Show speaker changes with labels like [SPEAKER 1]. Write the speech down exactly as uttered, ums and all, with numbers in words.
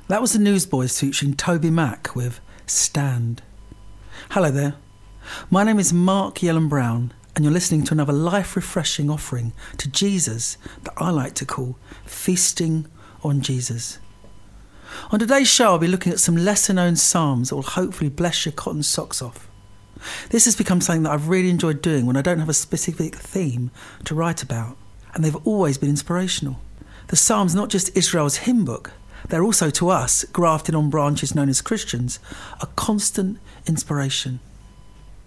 [SPEAKER 1] That was the Newsboys featuring Toby Mac with Stand. Hello there. My name is Mark Yellen Brown, and you're listening to another life-refreshing offering to Jesus that I like to call Feasting on Jesus. On today's show, I'll be looking at some lesser-known psalms that will hopefully bless your cotton socks off. This has become something that I've really enjoyed doing when I don't have a specific theme to write about, and they've always been inspirational. The Psalms are not just Israel's hymn book, they're also to us, grafted on branches known as Christians, a constant inspiration.